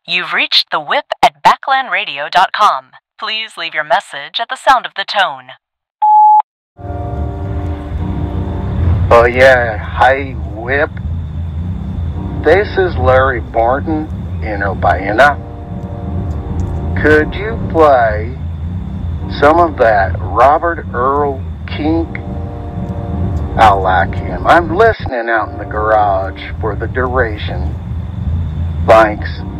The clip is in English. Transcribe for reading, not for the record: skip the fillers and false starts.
You've reached the whip at backlandradio.com. Please leave your message at the sound of the tone. Oh yeah, hi Whip. This is Larry Morton in Urbana. Could you play some of that Robert Earl Kink? I like him. I'm listening out in the garage for the duration. Thanks.